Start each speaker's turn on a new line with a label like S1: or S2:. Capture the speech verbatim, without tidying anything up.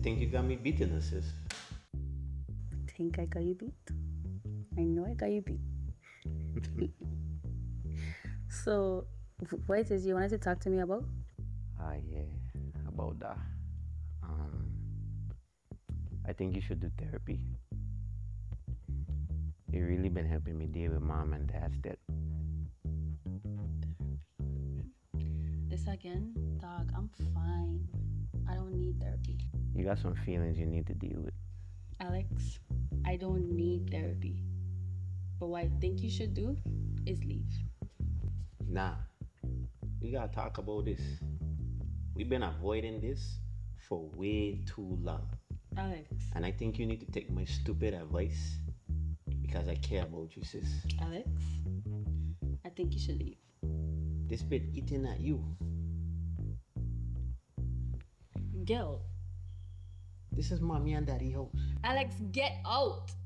S1: think you got me beaten, sis?
S2: Think I got you beat? I know I got you beat. So, what is you wanted to talk to me about?
S1: Ah, yeah, about that. Um, I think you should do therapy. You really been helping me deal with mom and dad's debt.
S2: This again? Dog, I'm fine. I don't need therapy.
S1: You got some feelings you need to deal with.
S2: Alex, I don't need therapy. But what I think you should do is leave.
S1: Nah, we gotta talk about this. We've been avoiding this for way too long.
S2: Alex,
S1: And I think you need to take my stupid advice because I care about you, sis.
S2: Alex, I think you should leave.
S1: This been eating at you.
S2: Gil,
S1: This is mommy and daddy house.
S2: Alex, get out!